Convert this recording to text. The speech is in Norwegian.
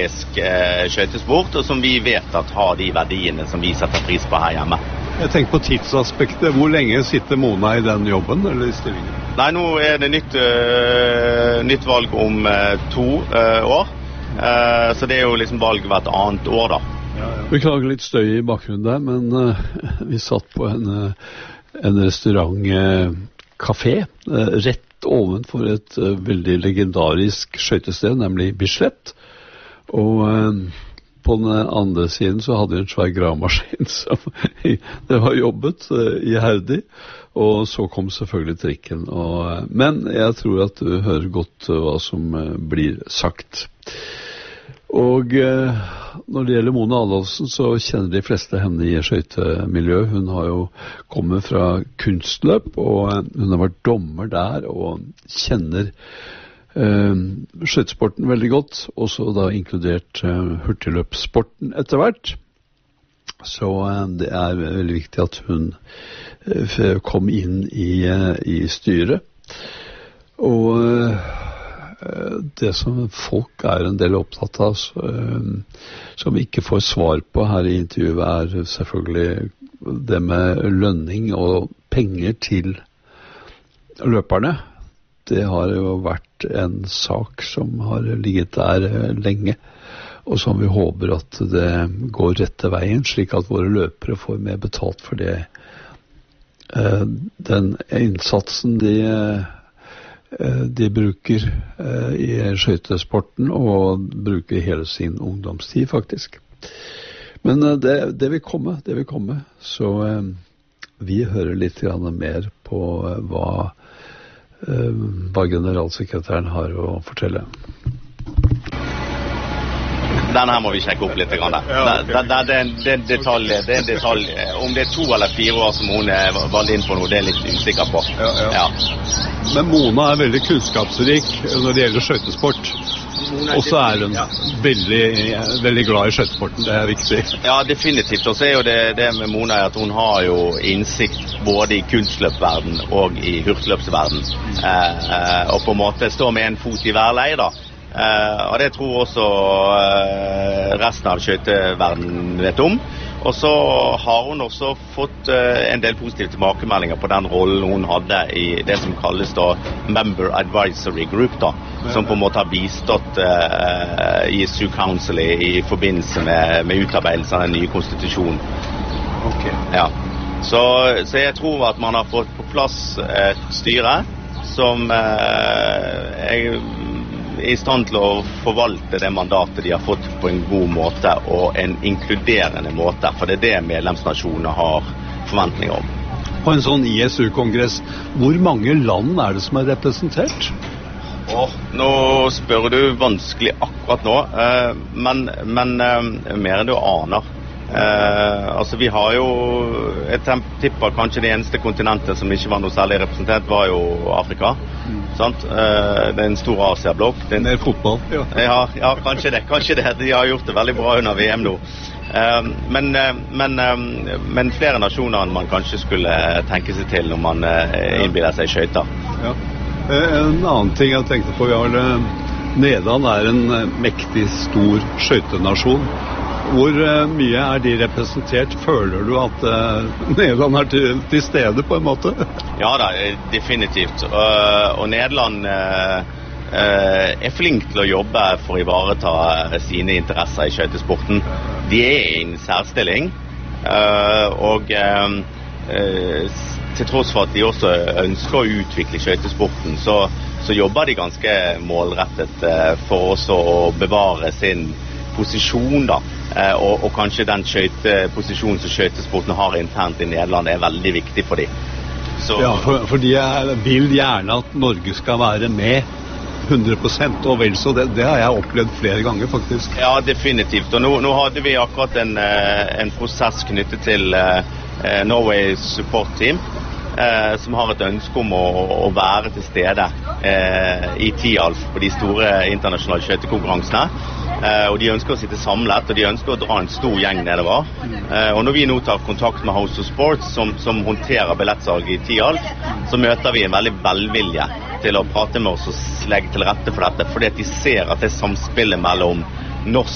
legendarisk skøytesport, og som vi vet at har de verdiene som vi setter pris på her hjemme. Jeg tenker på tidsaspektet. Hvor lenge sitter Mona i den jobben, eller i stillingen? Nei, nå det nytt valg om 2 år. Så det jo liksom valg hvert annet år da. Beklager litt støy i bakgrunnen der, men vi satt på en restaurant-café rett ovenfor et veldig legendarisk skøytested, nemlig Bislett. Og på den andre siden så hadde vi en svær gravemaskin som det var jobbet iherdig, og så kom selvfølgelig trikken. Men jeg tror at du hører godt hva som blir sagt. Og når det gjelder Mona Adolfsen, så kjenner de fleste henne i skøytemiljøet. Hun har jo kommet fra kunstløp, og hun har vært dommer der, og kjenner skøytesporten veldig godt, også da inkludert hurtigløpssporten etter hvert. Så det veldig viktig at hun kom inn i styret. Og det som folk en del opptatt av, som vi ikke får svar på her i intervjuet, selvfølgelig det med lønning og penger til løperne. Det har jo vært en sak som har ligget der lenge, og som vi håper at det går rette veien, slik at våre løpere får mer betalt for det. Den innsatsen de bruker i skøytesporten, og bruker hele sin ungdomstid faktisk. Men det vil komme, så vi hører litt mer på hva generalsekretæren har å fortelle. Den her må vi sjekke opp litt. Det en detalj. Om det 2 eller 4 år som hun valgt inn på noe, det litt usikker på. Ja. Men Mona veldig kunnskapsrik når det gjelder skøytesport. Og så hun veldig glad i skøytesporten, det viktig. Ja, definitivt. Og så jo det med Mona at hun har jo innsikt både i kunstløpsverden og i hurtigløpsverden. Og på en måte står med en fot i hver leir da. Og det tror også resten av skøyteverden vet om. Og så har hun også fått en del positive tilbakemeldinger på den rollen hun hadde i det som kalles da Member Advisory Group da, som på en måte har bistått i Sioux Council i forbindelse med utarbeidelsen av den nye konstitusjonen. Okay. Ja. Så jeg tror at man har fått på plass et styre som i stand til å forvalte det mandatet de har fått på en god måte og en inkluderende måte, for det det medlemsnasjonene har forventninger om. På en sånn ISU-kongress, hvor mange land det som representert? Nå spør du vanskelig akkurat nå, men mer enn du aner. Altså vi har jo jeg tipper kanskje det eneste kontinentet som ikke var noe særlig representert var jo Afrika, sant? Det en stor Asia-blokk. Det mer fotball. Ja, kanskje det. De har gjort det veldig bra under VM nå. Men flere nasjoner enn man kanskje skulle tenke seg til når man innbiller seg skøyter. Ja. En annen ting jeg tenkte på, Nederland en mektig stor skøytenasjon. Hvor mye de representert? Føler du at Nederland til stede på en måte? Ja da, definitivt. Og Nederland flink til å jobbe for å ivareta sine interesser i skøytesporten. De i en særstilling, og til tross for at de også ønsker å utvikle skøytesporten, så jobber de ganske målrettet for også å bevare sin posisjon da. Og kanskje den posisjonen som skøytesporten har internt i Nederland veldig viktig for dem. Ja, for de vil gjerne at Norge skal være med 100%, og vel så det har jeg opplevd flere ganger faktisk. Ja, definitivt. Og nå hadde vi akkurat en prosess knyttet til Norway Support Team, som har et ønske om å være til stede i Tialf på de store internasjonale skøytekonkurransene. Og de ønsker å sitte samlet, og de ønsker å dra en stor gjeng nedover. Og når vi nå tar kontakt med House of Sports, som håndterer billettsalg i Tialf, så møter vi en veldig velvilje til å prate med oss og legge til rette for dette, fordi at de ser at det samspillet mellom norsk